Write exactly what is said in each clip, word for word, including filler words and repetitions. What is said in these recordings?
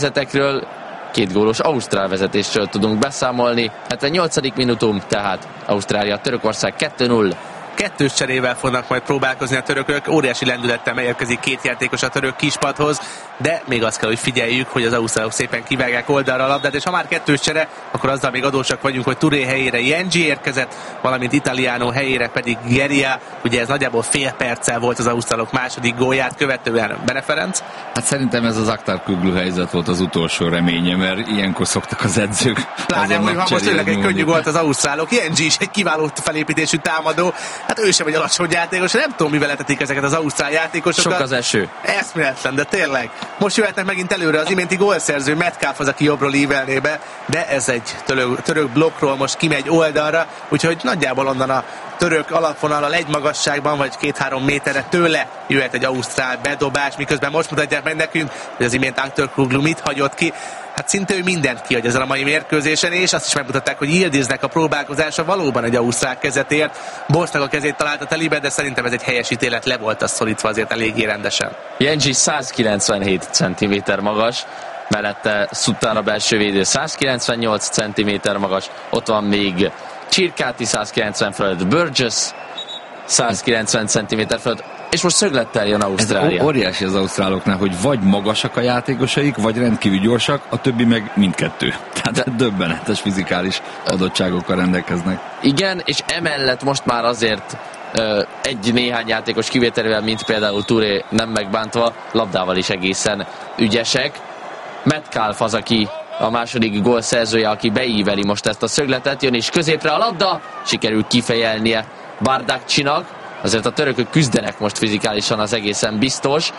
Vezetekről, két gólos ausztrál vezetésről tudunk beszámolni. hetvennyolcadik minutum, tehát Ausztrália, Törökország kettő null. Kettős cserével fognak majd próbálkozni a törökök, óriási lendülettel megérkezik két játékos a török kispadhoz, de még azt kell, hogy figyeljük, hogy az ausztrálok szépen kivágják oldalra a labdát, és ha már kettős csere, akkor azzal még adósak vagyunk, hogy Touré helyére Yengi érkezett, valamint Italiano helyére pedig Geria. Ugye ez nagyjából fél perccel volt az ausztrálok második gólját, követően Bene Ferenc. Hát szerintem ez az Akhtar-Kuglu helyzet volt az utolsó reménye, mert ilyenkor szoktak az edzők. Pláne, hogy ha most tényleg egy könnyű volt az ausztrálok. Yengi is egy kiváló felépítésű támadó. Hát ő sem egy alacsony játékos, nem tudom, mivel etetik ezeket az ausztrál játékosokat. Sok az eső. Eszméletlen, de tényleg. Most jöhetnek megint előre az iménti gólszerző Metcalf az, aki jobbról ívelné be, de ez egy török, török blokkról most kimegy oldalra, úgyhogy nagyjából onnan a török alapvonallal egy magasságban, vagy két-három méterre tőle jöhet egy ausztrál bedobás, miközben most mutatják meg nekünk, hogy az imént Akhtar-Kuglu mit hagyott ki. Hát szinte ő mindent kihagy ezen a mai mérkőzésen, és azt is megmutatták, hogy Yildiznek a próbálkozása valóban egy ausztrál kezet ért. Borsznak a kezét találta telibe, de szerintem ez egy helyes ítélet, le volt az szorítva azért eléggé rendesen. Yengi százkilencvenhét centiméter magas, mellette Suttár a belső védő százkilencvennyolc centiméter magas, ott van még Csirkáti százkilencven fölött, Burgess százkilencven centiméter fölött, és most szöglettel jön Ausztrália. Ez óriási az ausztráloknál, hogy vagy magasak a játékosaik, vagy rendkívül gyorsak, a többi meg mindkettő. Tehát döbbenetes fizikális adottságokkal rendelkeznek. Igen, és emellett most már azért ö, egy néhány játékos kivételével, mint például Touré nem megbántva, labdával is egészen ügyesek. Metcalf az, aki a második gól szerzője, aki beíveli most ezt a szögletet, jön és középre a labda, sikerül kifejelnie Bardakcsinak. Azért a törökök küzdenek most fizikálisan, az egészen biztos.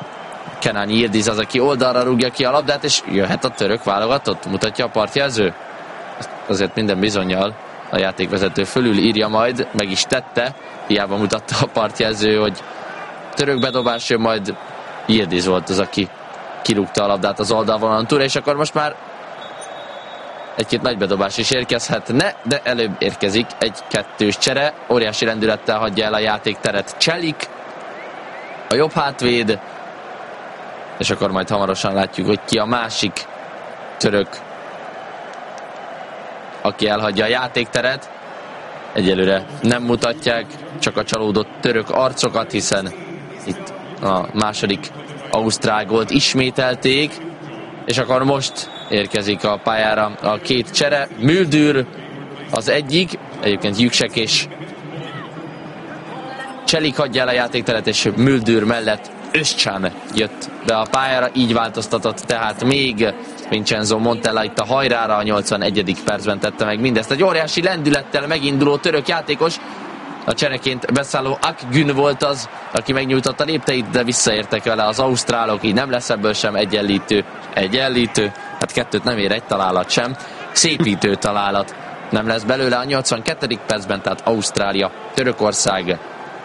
Kenan Yildiz az, aki oldalra rúgja ki a labdát, és jöhet a török válogatott, mutatja a partjelző. Azért minden bizonnyal a játékvezető fölül írja majd, meg is tette, hiába mutatta a partjelző, hogy török bedobás jön, majd Yildiz volt az, aki kirúgta a labdát az oldalvonalon túl, és akkor most már egy-két nagy bedobás is érkezhetne, de előbb érkezik egy kettős csere. Óriási lendülettel hagyja el a játékteret Cselik, a jobb hátvéd, és akkor majd hamarosan látjuk, hogy ki a másik török, aki elhagyja a játékteret. Egyelőre nem mutatják csak a csalódott török arcokat, hiszen itt a második ausztrál gólt ismételték, és akkor most érkezik a pályára a két csere. Müldür az egyik, egyébként Yüksek és Cselik hagyja el a játékteret, és Müldür mellett Özcan jött be a pályára, így változtatott tehát még Vincenzo Montella itt a hajrára, a nyolcvanegyedik percben tette meg mindezt. Egy óriási lendülettel meginduló török játékos, a csereként beszálló Akgün volt az, aki megnyújtotta lépteit, de visszaértek vele az ausztrálok, így nem lesz ebből sem egyenlítő. Egyenlítő, hát kettőt nem ér egy találat sem. Szépítő találat nem lesz belőle a nyolcvankettedik percben, tehát Ausztrália, Törökország.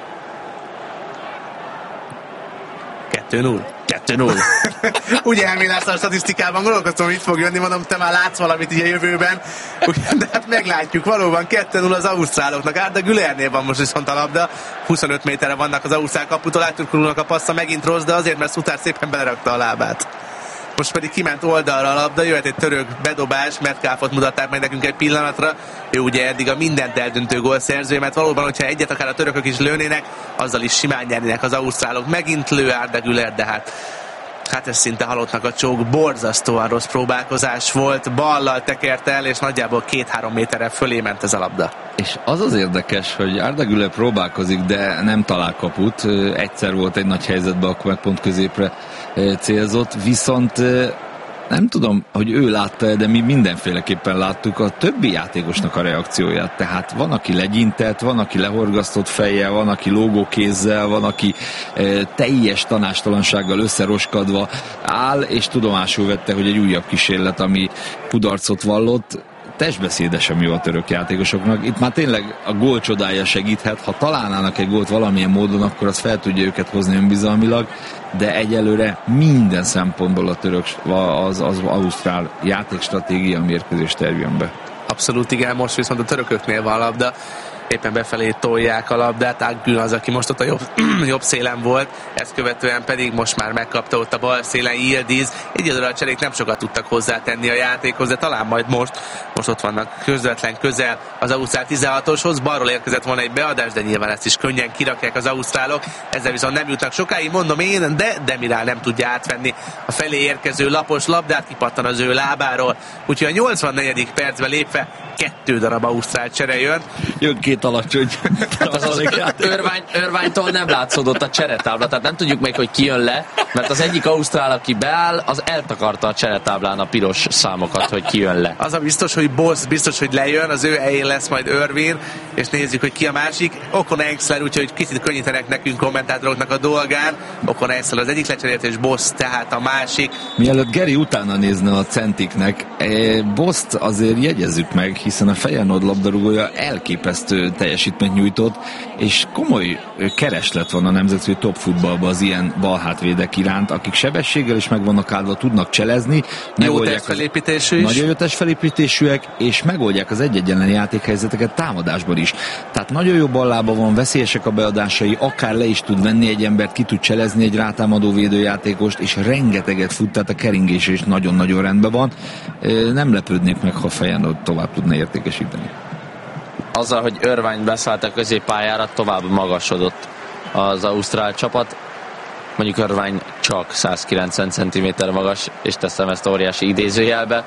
kettő null. kettő null. Ugye elméletsz a statisztikában, gondolkoztam, hogy itt fog jönni, mondom, te már látsz valamit így a jövőben, de hát meglátjuk, valóban kettő null az ausztráloknak. Arda Gülernél van most viszont a labda, huszonöt méterre vannak az ausztrál kaputól, Akhtar-Kuglunak a passza megint rossz, de azért, mert Suttár szépen belerakta a lábát. Most pedig kiment oldalra a labda, jöhet egy török bedobás, Metcalfot mutatták meg nekünk egy pillanatra. Ő ugye eddig a mindent eldöntő gólszerző, mert valóban, hogyha egyet akár a törökök is lőnének, azzal is simán nyernének az ausztrálok. Megint lő Arda Güler, de hát Hát ez szinte halottnak a csók, borzasztóan rossz próbálkozás volt, ballal tekert el, és nagyjából két-három méterre fölé ment ez a labda. És az az érdekes, hogy Arda Güler próbálkozik, de nem talál kaput. Egyszer volt egy nagy helyzetben, akkor meg pont középre célzott, viszont nem tudom, hogy ő látta, de mi mindenféleképpen láttuk a többi játékosnak a reakcióját. Tehát van, aki legyintett, van, aki lehorgasztott fejjel, van, aki lógókézzel, van, aki e, teljes tanástalansággal összeroskadva áll, és tudomásul vette, hogy egy újabb kísérlet, ami kudarcot vallott. Testbeszéde sem jó a török játékosoknak. Itt már tényleg a gól csodája segíthet. Ha találnának egy gólt valamilyen módon, akkor az fel tudja őket hozni önbizalmilag, de egyelőre minden szempontból a török, az, az ausztrál játékstratégia mérkőzés terjön be. Abszolút igen, most viszont a törököknél van labda. éppen befelé tolják a labdát, Aggün az, aki most ott a jobb, jobb szélen volt, ezt követően pedig most már megkapta ott a bal szélen Yildiz. Egyedül a cserék nem sokat tudtak hozzátenni a játékhoz, de talán majd most, most ott vannak közvetlen közel az ausztrál tizenhatoshoz, balról érkezett volna egy beadás, de nyilván ezt is könnyen kirakják az ausztrálok, ezzel viszont nem jutnak sokáig, mondom én, de Demiral nem tudja átvenni a felé érkező lapos labdát, kipattan az ő lábáról, úgyhogy a nyolcvannegyedik percben lépve kettő darab ausztrál csere jön. Jön két alacsony. Hát az az Irvány, Irványtól nem látszódott a cseretábla, tehát nem tudjuk még, hogy ki jön le, mert az egyik ausztrál, aki beáll, az eltakarta a cseretáblán a piros számokat, hogy ki jön le. Az a biztos, hogy Bosz biztos, hogy lejön, az ő helyén lesz majd Irvin, és nézzük, hogy ki a másik. Okon Engszler, úgyhogy kicsit könnyítenek nekünk kommentátoroknak a dolgán. Okon Engszler az egyik lecserélt, és Bosz tehát a másik. Mielőtt Geri utána nézne a centiknek, eh, Boszt azért jegyezzük meg, hiszen a Feyenoord labdarúgója elképesztő teljesítményt nyújtott, és komoly kereslet van a nemzetközi top futballban az ilyen balhátvédek iránt, akik sebességgel is meg vannak állva, tudnak cselezni. Jó testfelépítésű is. Nagyon jó testfelépítésűek, és megoldják az egy-egyenleni játékhelyzeteket támadásban is. Tehát nagyon jó ballába van, veszélyesek a beadásai, akár le is tud venni egy embert, ki tud cselezni egy rátámadó védőjátékost, és rengeteget fut, tehát a keringés is nagyon-nagyon rendben van. Nem lepődnék meg, ha Feyenoord tovább tudna értékesíteni. Azzal, hogy Irvány beszállt a középpályára, tovább magasodott az ausztrál csapat. Mondjuk Irvány csak százkilencven centiméter magas, és teszem ezt óriási idézőjelbe.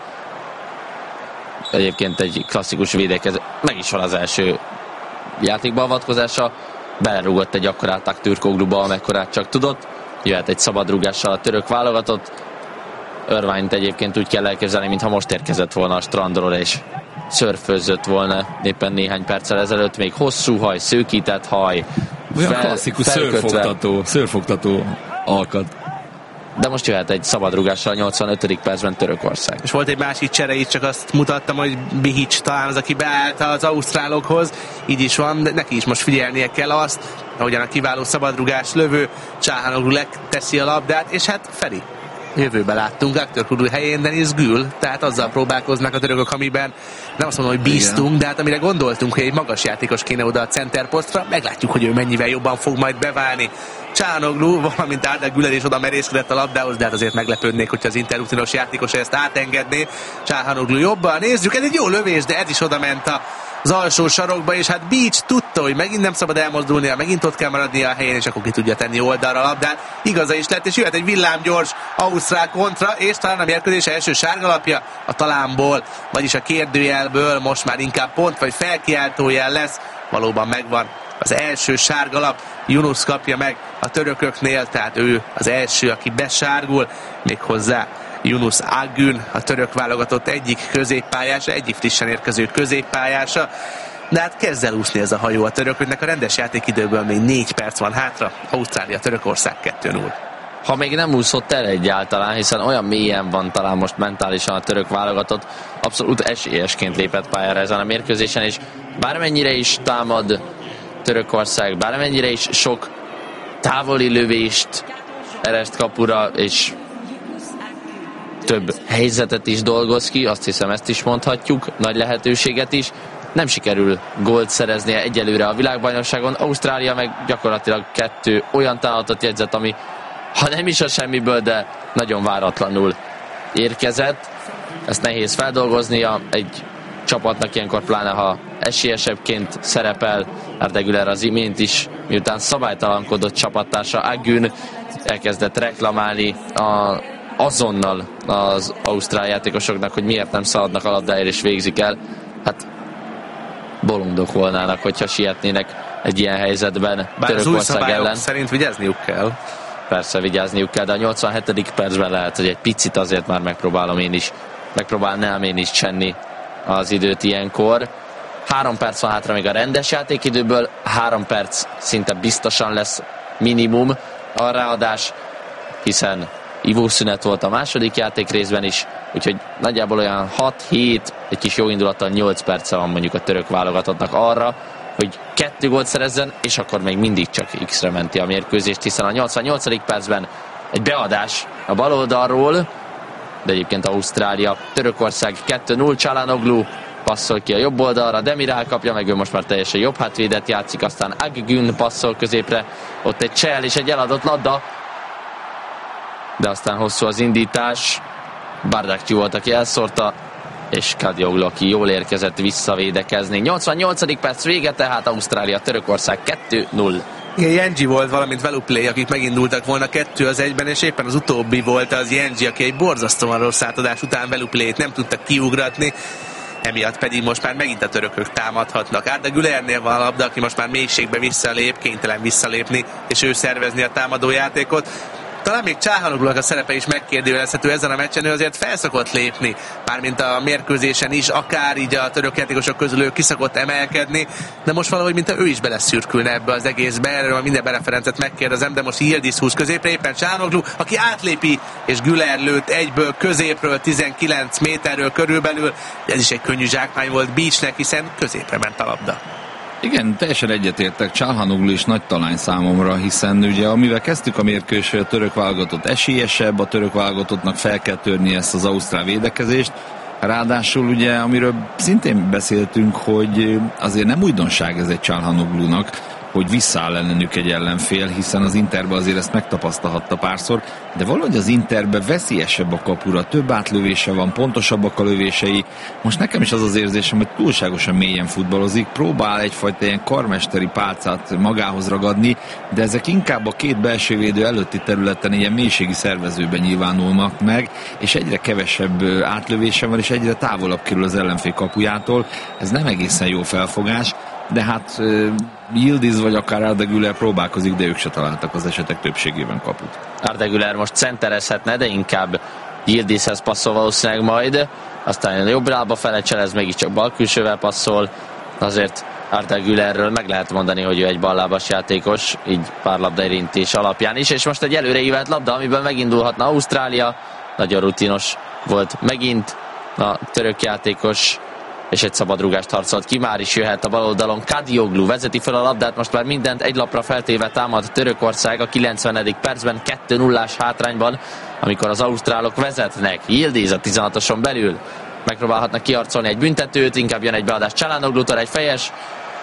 Egyébként egy klasszikus védekező. Meg is van az első játékbeavatkozása. Belerúgott egy akkorát Aktürkogluba, amekkorát csak tudott. Jöhet egy szabadrúgással a török válogatott. Irványt egyébként úgy kell elképzelni, mintha most érkezett volna a strandról, és szörfőzött volna éppen néhány perccel ezelőtt. Még hosszú haj, szőkített haj. Olyan fel, klasszikus szőrfogtató, szőrfogtató alkat. De most jöhet egy szabadrúgással a nyolcvanötödik percben Törökország. És volt egy másik csere is, csak azt mutattam, hogy Bihic talán az, aki beállt az ausztrálokhoz. Így is van, de neki is most figyelnie kell azt, ahogyan a kiváló szabadrúgás lövő Csáhanoglu leteszi a labdát, és hát Feri. Jövőben láttunk Aktürkoglu helyén Deniz Gül, tehát azzal próbálkoznak a törökök, amiben nem azt mondom, hogy bíztunk, igen, de hát amire gondoltunk, hogy egy magas játékos kéne oda a centerposztra, meglátjuk, hogy ő mennyivel jobban fog majd beválni. Csáhanoglu, valamint Arda Güler is oda merészkedett a labdához, de hát azért meglepődnék, hogyha az interrutinos játékos ezt átengedné. Csáhanoglu jobban, nézzük, ez egy jó lövés, de ez is oda ment az alsó sarokba, és hát Beach tudta, hogy megint nem szabad elmozdulnia, megint ott kell maradnia a helyén, és akkor ki tudja tenni oldalra a labdát. Igaza is lett, és jöhet egy villámgyors ausztrál kontra, és talán a mérkőzés első sárgalapja a talánból, vagyis a kérdőjelből most már inkább pont, vagy felkiáltójel lesz. Valóban megvan az első sárgalap, Yunus kapja meg a törököknél, tehát ő az első, aki besárgul, méghozzá Yunus Aggün, a török válogatott egyik középpályása, egyik frissen érkező középpályása. De hát kezd el úszni ez a hajó a törököknek, a rendes játékidőből még négy perc van hátra, Ausztrália, Törökország kettő null. Ha még nem úszott el egyáltalán, hiszen olyan mélyen van talán most mentálisan a török válogatott, abszolút esélyesként lépett pályára ezen a mérkőzésen, és bármennyire is támad Törökország, bármennyire is sok távoli lövést ereszt kapura, és több helyzetet is dolgoz ki, azt hiszem ezt is mondhatjuk, nagy lehetőséget is. Nem sikerül gólt szereznie egyelőre a világbajnokságon. Ausztrália meg gyakorlatilag kettő olyan találatot jegyzett, ami ha nem is a semmiből, de nagyon váratlanul érkezett. Ezt nehéz feldolgoznia egy csapatnak ilyenkor, pláne ha esélyesebbként szerepel. Arda Güler az imént is, miután szabálytalankodott csapattársa Aggün elkezdett reklamálni a azonnal az ausztrál játékosoknak, hogy miért nem szaladnak a labdáért és végzik el. Hát bolondok volnának, hogyha sietnének egy ilyen helyzetben Törökország ellen. Szerint vigyázniuk kell. Persze vigyázniuk kell, de a nyolcvanhetedik percben lehet, hogy egy picit azért már megpróbálom én is, megpróbálnám én is csenni az időt ilyenkor. Három perc van hátra még a rendes játékidőből, három perc szinte biztosan lesz minimum a ráadás, hiszen ivószünet volt a második játék részben is, úgyhogy nagyjából olyan hat hét, egy kis jó indulattal nyolc perce van mondjuk a török válogatottnak arra, hogy kettő gólt szerezzen, és akkor még mindig csak X-re menti a mérkőzést, hiszen a nyolcvannyolcadik percben egy beadás a bal oldalról, de egyébként Ausztrália, Törökország kettő null, Csáhanoglu passzol ki a jobb oldalra, Demiral kapja meg, ő most már teljesen jobb hátvédet játszik, aztán Aggün passzol középre, ott egy csel és egy eladott labda, de aztán hosszú az indítás, Bardakci volt, aki elszórta, és Kadioglu, aki jól érkezett visszavédekezni. nyolcvannyolcadik perc vége, tehát Ausztrália, Törökország kettő null. Igen, Jengi volt, valamint Veluplay, akik megindultak volna kettő az egyben, és éppen az utóbbi volt az Jengi, aki egy borzasztóan rossz átadás után Veluplayt nem tudtak kiugratni, emiatt pedig most már megint a törökök támadhatnak. Arda Gülernél van a labda, aki most már mélységbe visszalép, kénytelen visszalépni, és ő szervezni a támadójátékot. Talán még Csáhanoglunak a szerepe is megkérdőjelezhető ezen a meccsen, ő azért felszokott lépni, mármint a mérkőzésen is, akár így a török játékosok közül ő kiszokott emelkedni, de most valahogy, mint ő is beleszürkülne ebbe az egészbe, erről a minden referencet megkérdezem, de most Yildiz húz középre, éppen Csáhanoglu, aki átlépi, és Güler lőtt egyből középről, tizenkilenc méterről körülbelül, ez is egy könnyű zsákmány volt Beachnek, hiszen középre ment a labda. Igen, teljesen egyetértek, Csáhanoglu is nagy talány számomra, hiszen ugye amivel kezdtük a mérkőzést, a török válogatott esélyesebb, a török válogatottnak fel kell törni ezt az ausztrál védekezést, ráadásul ugye, amiről szintén beszéltünk, hogy azért nem újdonság ez egy Csáhanoglunak, hogy visszaáll ellenük egy ellenfél, hiszen az Interben azért ezt megtapasztalhatta párszor, de valahogy az Interben veszélyesebb a kapura, több átlövése van, pontosabbak a lövései. Most nekem is az az érzésem, hogy túlságosan mélyen futballozik, próbál egyfajta ilyen karmesteri pálcát magához ragadni, de ezek inkább a két belső védő előtti területen ilyen mélységi szervezőben nyilvánulnak meg, és egyre kevesebb átlövése van, és egyre távolabb kerül az ellenfél kapujától. Ez nem egészen jó felfogás, de hát uh, Yildiz vagy akár Arda Güler próbálkozik, de ők se találtak az esetek többségében kaput. Arda Güler most centerezhetne, de inkább Yildizhez passzol valószínűleg majd, aztán jobb lába fele cselez, mégiscsak balkülsővel passzol, azért Arda Gülerről meg lehet mondani, hogy ő egy ballábas játékos, így pár labda érintés alapján is, és most egy előreívelt labda, amiben megindulhatna Ausztrália, nagyon rutinos volt megint a török játékos, és egy szabadrúgást harcolt ki, már is jöhet a bal oldalon. Kadioglu vezeti fel a labdát, most már mindent egy lapra feltéve támad Törökország a kilencvenedik percben, kettő nullás hátrányban, amikor az ausztrálok vezetnek. Yildiz a tizenhatoson belül megpróbálhatnak kiharcolni egy büntetőt, inkább jön egy beadás Csáhanoglutól, egy fejes.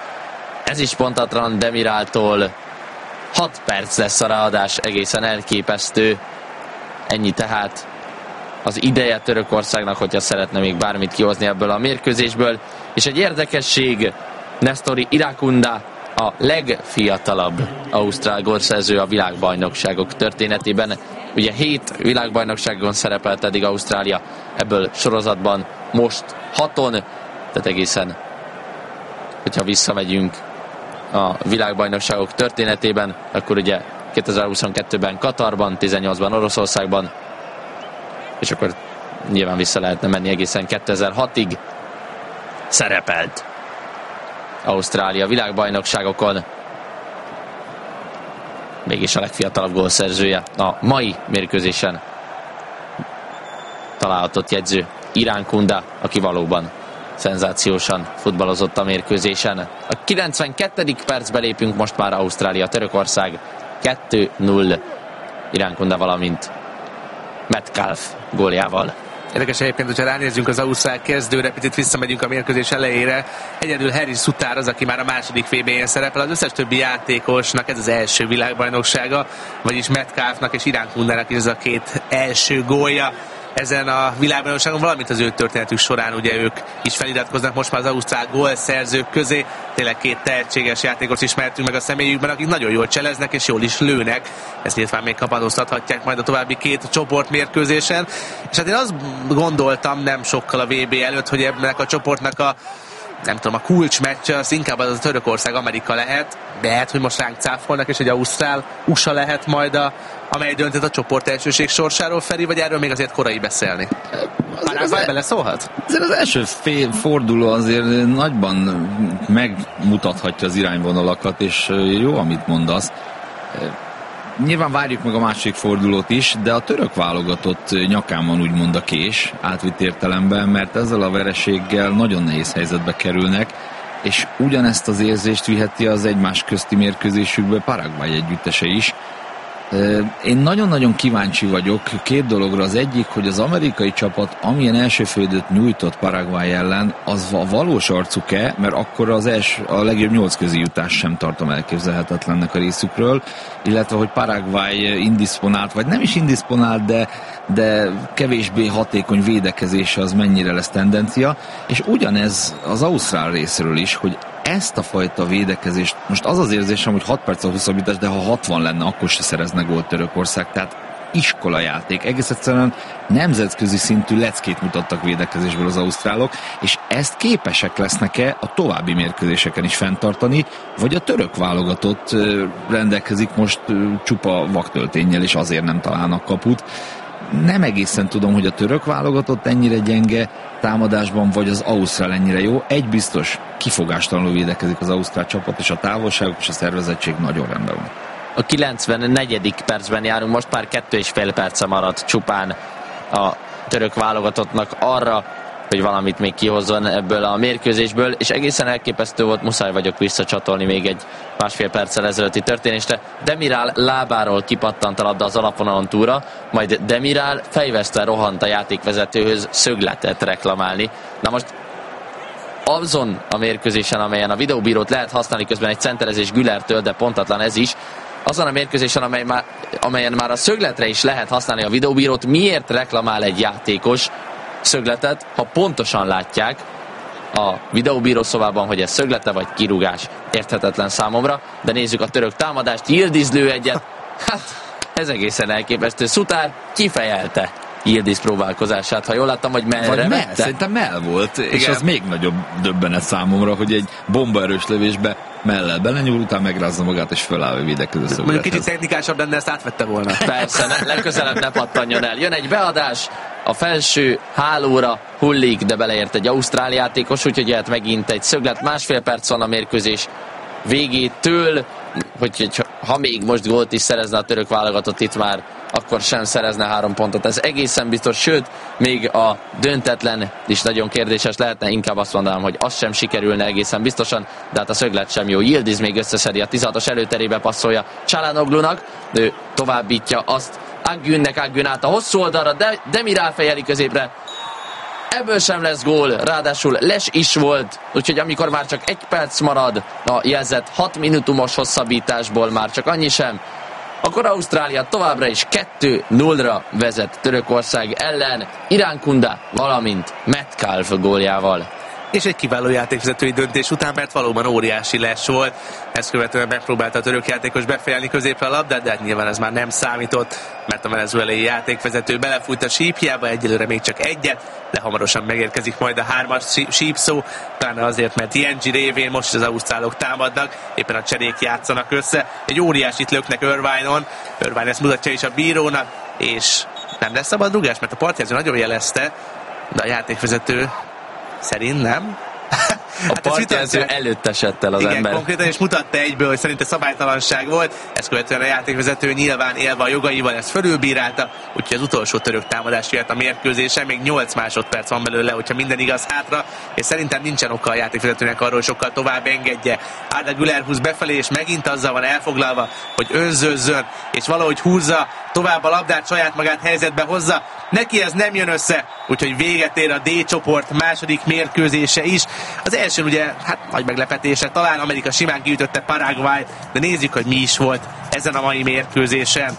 Ez is pontatlan Demiráltól. hat perc lesz a ráadás, egészen elképesztő. Ennyi tehát az ideje Törökországnak, hogyha szeretne még bármit kihozni ebből a mérkőzésből. És egy érdekesség, Nestori Irakunda a legfiatalabb ausztrál gólszerző a világbajnokságok történetében. Ugye hét világbajnokságon szerepelt eddig Ausztrália, ebből sorozatban most haton, tehát egészen, hogyha visszamegyünk a világbajnokságok történetében, akkor ugye kétezer-huszonkettőben Katarban, tizennyolcban Oroszországban, és akkor nyilván vissza lehetne menni egészen kétezer-hatig szerepelt Ausztrália világbajnokságokon. Mégis a legfiatalabb gólszerzője a mai mérkőzésen találhatott jegyző Iránkunda, aki valóban szenzációsan futballozott a mérkőzésen. A kilencvenkettedik percbe lépünk most már, Ausztrália-Törökország kettő null Iránkunda, valamint Metcalf góljával. Érdekes egyébként, hogyha ránézzünk az ausztrál kezdőre, picit visszamegyünk a mérkőzés elejére. Egyedül Harry Souttar az, aki már a második vé bé-en szerepel. Az összes többi játékosnak ez az első világbajnoksága, vagyis Metcalfnak és Irankundának is ez a két első gólja ezen a világbajnokságon, valamint az ő történetük során ugye ők is feliratkoznak most már az ausztrál gólszerzők közé. Tényleg két tehetséges játékot ismertünk meg a személyükben, akik nagyon jól cseleznek és jól is lőnek. Ezt nyilván még kapadoztathatják majd a további két csoportmérkőzésen. És hát én azt gondoltam nem sokkal a vé bé előtt, hogy ennek a csoportnak a nem tudom, a kulcsmeccs az inkább az a Törökország-Amerika lehet, de hát, hogy most ránk cáfolnak, és egy Ausztrál u es á lehet majd, a, amely döntött a csoport elsőség sorsáról, Feri, vagy erről még azért korai beszélni? Paraguay beleszólhat? Azért az első fél forduló azért nagyban megmutathatja az irányvonalakat, és jó, amit mondasz. Nyilván várjuk meg a másik fordulót is, de a török válogatott nyakán van úgymond a kés, átvitt értelemben, mert ezzel a vereséggel nagyon nehéz helyzetbe kerülnek, és ugyanezt az érzést viheti az egymás közti mérkőzésükbe Paraguay együttese is. Én nagyon-nagyon kíváncsi vagyok két dologra. Az egyik, hogy az amerikai csapat amilyen első félidőt nyújtott Paraguay ellen, az a valós arcuk-e, mert akkor az első, a legjobb nyolc közi jutás sem tartom elképzelhetetlennek a részükről, illetve, hogy Paraguay indisponált, vagy nem is indisponált, de, de kevésbé hatékony védekezése az mennyire lesz tendencia, és ugyanez az ausztrál részről is, hogy ezt a fajta védekezést, most az az érzésem, hogy hat perc a hosszabbítás, de ha hatvan lenne, akkor se szerezne gólt Törökország, tehát iskolajáték. Egész egyszerűen nemzetközi szintű leckét mutattak védekezésből az ausztrálok, és ezt képesek lesznek-e a további mérkőzéseken is fenntartani, vagy a török válogatott rendelkezik most csupa vaktölténnyel, és azért nem találnak kaput. Nem egészen tudom, hogy a török válogatott ennyire gyenge támadásban, vagy az ausztrál ennyire jó. Egy biztos, kifogástalanul védekezik az ausztrál csapat, és a távolságok és a szervezettség nagyon rendben van. A kilencvennegyedik percben járunk, most már kettő és fél perce maradt csupán a török válogatottnak arra, hogy valamit még kihozzon ebből a mérkőzésből, és egészen elképesztő volt, muszáj vagyok visszacsatolni még egy másfél perccel ezelőtti történésre. Demiral lábáról kipattant a labda az alapvonalon túra, majd Demiral fejvesztve rohant a játékvezetőhöz szögletet reklamálni. Na most azon a mérkőzésen, amelyen a videóbírót lehet használni, közben egy centerezés Güllertől, de pontatlan ez is, azon a mérkőzésen, amely már, amelyen már a szögletre is lehet használni a videóbírót, miért reklamál egy játékos szögletet, ha pontosan látják a videóbíró szobában, hogy ez szöglete vagy kirúgás, érthetetlen számomra, de nézzük a török támadást, Yildiz lő egyet, hát ez egészen elképesztő. Szutár kifejelte Yildiz próbálkozását, ha jól láttam, hogy merre vagy mette. Szerintem mell volt, igen. És az még nagyobb döbbenet számomra, hogy egy bombaerős lövésbe mellel belenyúl, utána megrázza magát, és föláll a védekező szöglethez. Mondjuk kicsit technikásabb lenne, ezt átvette volna. Persze, ne, legközelebb ne pattanjon el. Jön egy beadás, a felső hálóra hullik, de beleért egy ausztrál játékos, úgyhogy jöhet megint egy szöglet. Másfél perc van a mérkőzés végétől, hogy ha még most gólt is szerezne a török válogatott itt már, akkor sem szerezne három pontot. Ez egészen biztos, sőt, még a döntetlen is nagyon kérdéses lehetne, inkább azt mondanám, hogy az sem sikerülne egészen biztosan, de hát a szöglet sem jó. Yildiz még összeszedi, a tizenhatos előterébe passzolja Çalhanoğlu'nak, ő továbbítja azt Akgünnek, Akgün át a hosszú oldalra, de Demiral fejeli középre. Ebből sem lesz gól, ráadásul les is volt, úgyhogy amikor már csak egy perc marad a jelzett hat minutumos hosszabbításból, már csak annyi sem, akkor Ausztrália továbbra is kettő nullra vezet Törökország ellen, Irankunda, valamint Metcalf góljával. És egy kiváló játékvezetői döntés után, mert valóban óriási les volt. Ezt követően megpróbálta a török játékos befejelni középre a labdát, de hát nyilván ez már nem számított, mert a venezuelai játékvezető belefújt a sípjába, egyelőre még csak egyet, de hamarosan megérkezik majd a hármas sípszó, talán azért, mert Yengi révén most az ausztrálok támadnak, éppen a cserék játszanak össze. Egy óriásit löknek Irvine-on, Irvine ezt mutatja is a bírónak, és nem lesz szabad rugás, mert a partjegyző nagyon jelezte, de a játékvezető szerint nem. A hát partjelző előtt esett el az igen, ember. Konkrétan, és mutatta egyből, hogy szerinte szabálytalanság volt. Ezt követően a játékvezető nyilván élve a jogaival ezt fölülbírálta, úgyhogy az utolsó török támadás jöhet a mérkőzésen, még nyolc másodperc van belőle, hogyha minden igaz hátra, és szerintem nincsen oka a játékvezetőnek arról, sokkal tovább engedje. Arda Güler húz befelé, és megint azzal van elfoglalva, hogy önzőzzön, és valahogy húzza tovább a labdát, saját magát helyzetbe hozza. Neki ez nem jön össze, úgyhogy véget ér a D csoport második mérkőzése is. Az első ugye, hát nagy meglepetése, talán Amerika simán kiütötte Paraguayt, de nézzük, hogy mi is volt ezen a mai mérkőzésen.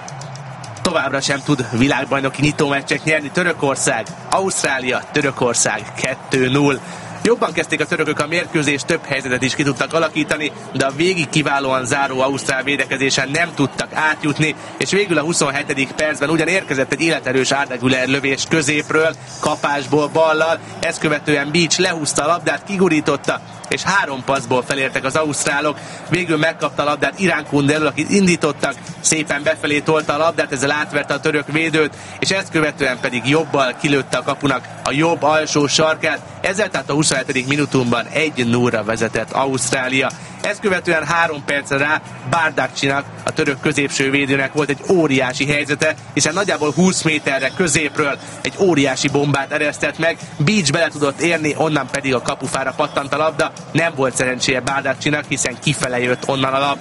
Továbbra sem tud világbajnoki nyitómeccsek nyerni Törökország, Ausztrália, Törökország kettő null. Jobban kezdték a törökök a mérkőzést, több helyzetet is ki tudtak alakítani, de a végig kiválóan záró ausztrál védekezésen nem tudtak átjutni, és végül a huszonhetedik percben ugyan érkezett egy életerős Arda Güler lövés középről, kapásból ballal, ezt követően Beach lehúzta a labdát, kigurította, és három passzból felértek az ausztrálok, végül megkapta a labdát Irankunda elől, akit indítottak, szépen befelé tolta a labdát, ezzel átverte a török védőt, és ezt követően pedig jobbal kilőtte a kapunak a jobb alsó sarkát, ezzel tehát a huszonhetedik minutumban egy nullra vezetett Ausztrália. Ezt követően három percre rá Bardakcsinak, a török középső védőnek volt egy óriási helyzete, hiszen nagyjából húsz méterre középről egy óriási bombát eresztett meg, Beach bele tudott érni, onnan pedig a kapufára pattant a labda, nem volt szerencséje Bardakcsinak, hiszen kifele jött onnan a labda.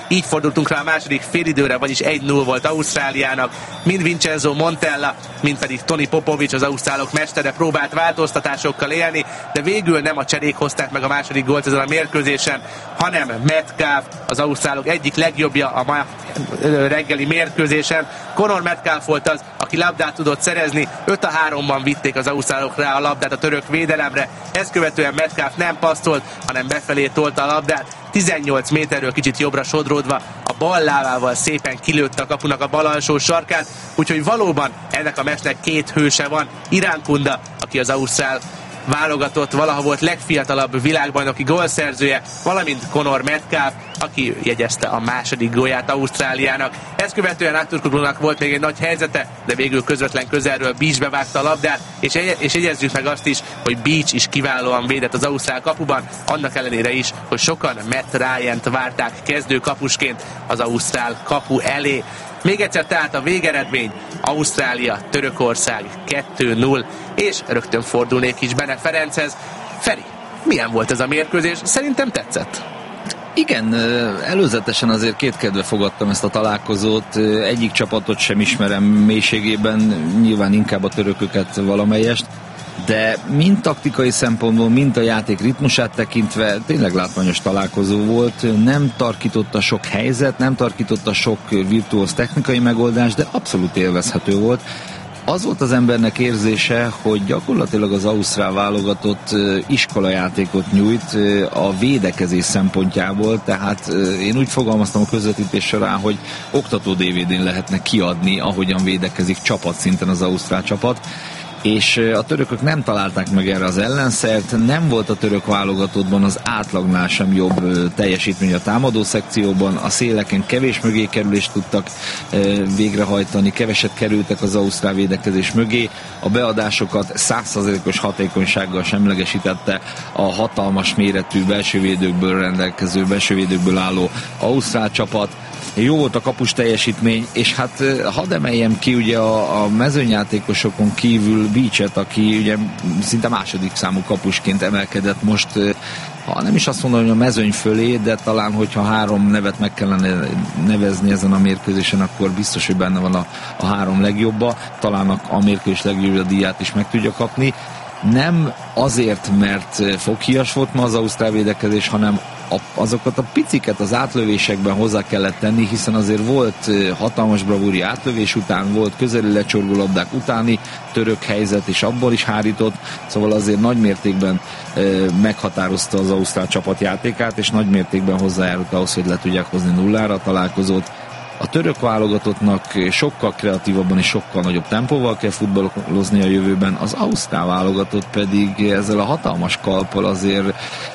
Így fordultunk rá a második félidőre, vagyis egy null volt Ausztráliának. Mind Vincenzo Montella, mind pedig Toni Popovic, az ausztrálok mestere próbált változtatásokkal élni, de végül nem a cserék hozták meg a második gólt ezen a mérkőzésen, hanem Metcalf, az ausztrálok egyik legjobbja a ma reggeli mérkőzésen. Conor Metcalf volt az, aki labdát tudott szerezni, öt a háromban vitték az ausztrálok rá a labdát a török védelemre. Ezt követően Metcalf nem passzolt, hanem befelé tolta a labdát, tizennyolc méterről kicsit jobbra sodródva, a bal lábával szépen kilőtte a kapunak a bal alsó sarkát, úgyhogy valóban ennek a meccsnek két hőse van. Irán Kunda, aki az ausztrál válogatott, valaha volt legfiatalabb világbajnoki gólszerzője, valamint Conor Metcalf, aki jegyezte a második gólját Ausztráliának. Ezt követően Aktürkoğlu'nak volt még egy nagy helyzete, de végül közvetlen közelről Beach bevágta a labdát, és, és jegyezzük meg azt is, hogy Beach is kiválóan védett az ausztrál kapuban, annak ellenére is, hogy sokan Matt Ryan-t várták kezdő kapusként az ausztrál kapu elé. Még egyszer tehát a végeredmény: Ausztrália, Törökország kettő null, és rögtön fordulnék is Bene Ferenchez. Feri, milyen volt ez a mérkőzés? Szerintem tetszett. Igen, előzetesen azért kétkedve fogadtam ezt a találkozót, egyik csapatot sem ismerem mélységében, nyilván inkább a törököket valamelyest, de mind taktikai szempontból, mind a játék ritmusát tekintve tényleg látványos találkozó volt, nem tarkította sok helyzet, nem tarkította sok virtuóz technikai megoldás, de abszolút élvezhető volt. Az volt az embernek érzése, hogy gyakorlatilag az ausztrál válogatott iskolajátékot nyújt a védekezés szempontjából, tehát én úgy fogalmaztam a közvetítés során, hogy oktató dé vé dén lehetne kiadni, ahogyan védekezik csapatszinten az ausztrál csapat, és a törökök nem találták meg erre az ellenszert, nem volt a török válogatottban az átlagnál sem jobb teljesítmény a támadó szekcióban, a széleken kevés mögé kerülést tudtak végrehajtani, keveset kerültek az ausztrál védekezés mögé, a beadásokat száz százalékos hatékonysággal semlegesítette a hatalmas méretű belsővédőkből rendelkező, belsővédőkből álló ausztrál csapat. Jó volt a kapus teljesítmény, és hát hadd emeljem ki ugye a, a mezőnyjátékosokon kívül Beachet, aki ugye szinte második számú kapusként emelkedett most, ha nem is azt mondom, hogy a mezőny fölé, de talán, hogyha három nevet meg kellene nevezni ezen a mérkőzésen, akkor biztos, hogy benne van a, a három legjobba, talán a, a mérkőzés legjobbja díját is meg tudja kapni. Nem azért, mert foghíjas volt ma az ausztrál védekezés, hanem a, azokat a piciket az átlövésekben hozzá kellett tenni, hiszen azért volt hatalmas bravúri átlövés után, volt közeli lecsorgó labdák utáni török helyzet, és abból is hárított, szóval azért nagy mértékben e, meghatározta az ausztrál csapat játékát, és nagy mértékben hozzájárult ahhoz, hogy le tudják hozni nullára a találkozót. A török válogatottnak sokkal kreatívabban és sokkal nagyobb tempóval kell futballozni a jövőben, az ausztrál válogatott pedig ezzel a hatalmas kalppal azért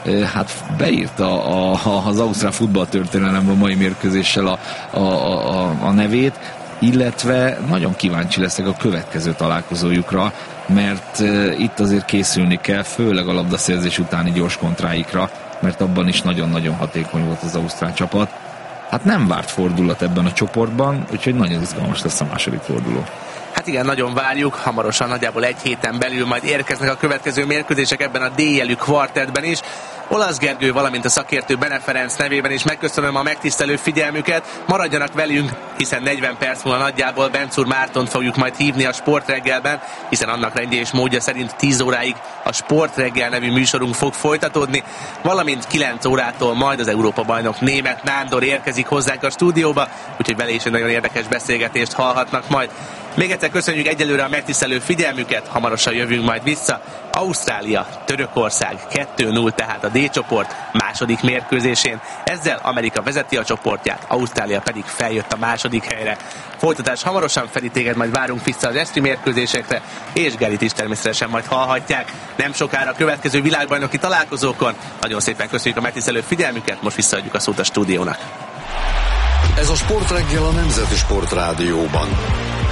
hát beírta a, a, az ausztrál futballtörténelemben a mai mérkőzéssel a, a, a, a nevét, illetve nagyon kíváncsi leszek a következő találkozójukra, mert itt azért készülni kell, főleg a labdaszerzés utáni gyors kontráikra, mert abban is nagyon-nagyon hatékony volt az ausztrál csapat. Hát nem várt fordulat ebben a csoportban, úgyhogy nagyon izgalmas lesz a második forduló. Hát igen, nagyon várjuk, hamarosan, nagyjából egy héten belül majd érkeznek a következő mérkőzések ebben a D-jelű kvartettben is. Olasz Gergő, valamint a szakértő Bene Ferenc nevében is megköszönöm a megtisztelő figyelmüket. Maradjanak velünk, hiszen negyven perc múlva nagyjából Bencúr Mártont fogjuk majd hívni a Sportreggelben, hiszen annak rendje és módja szerint tíz óráig a Sportreggel nevű műsorunk fog folytatódni, valamint kilenc órától majd az Európa-bajnok Németh Nándor érkezik hozzánk a stúdióba, úgyhogy vele is egy nagyon érdekes beszélgetést hallhatnak majd. Még egyszer köszönjük egyelőre a megtisztelő figyelmüket, hamarosan jövünk majd vissza. Ausztrália, Törökország kettő null tehát a D-csoport második mérkőzésén. Ezzel Amerika vezeti a csoportját, Ausztrália pedig feljött a második helyre. Folytatás hamarosan, Feri, téged majd várunk vissza az esti mérkőzésekre, és Gerit is természetesen majd hallhatják. Nem sokára a következő világbajnoki találkozókon. Nagyon szépen köszönjük a megtisztelő figyelmüket, most visszaadjuk a szót a stúdiónak. Ez a Sportreggel a Nemzeti Sportrádióban.